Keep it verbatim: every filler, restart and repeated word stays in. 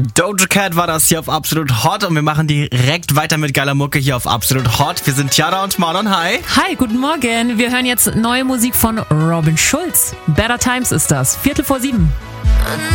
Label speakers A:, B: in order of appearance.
A: Doja Cat war das hier auf Absolut Hot und wir machen direkt weiter mit geiler Mucke hier auf Absolut Hot. Wir sind Tiara und Marlon, hi.
B: Hi, guten Morgen. Wir hören jetzt neue Musik von Robin Schulz. Better Times ist das. Viertel vor sieben.